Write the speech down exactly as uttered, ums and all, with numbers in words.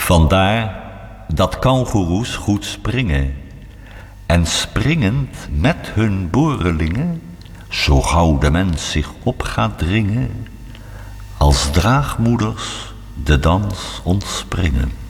Vandaar dat kangoeroes goed springen, en springend met hun boorlingen, zo gauw de mens zich op gaat dringen, als draagmoeders de dans ontspringen.